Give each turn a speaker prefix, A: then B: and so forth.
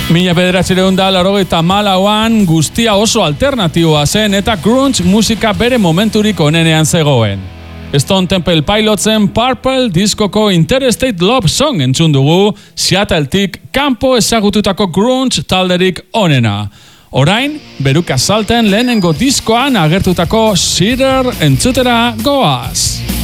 A: 1984an guztia oso alternatiboa zen eta grunge musika bere momenturik onenean zegoen. Stone Temple Pilotsen Purple diskoko Interstate Love Song entzun dugu, Seattletik kanpo ezagututako grunge talderik onena. Orain, Beruka Salten lehenengo diskoan agertutako Cedar entzutera goaz.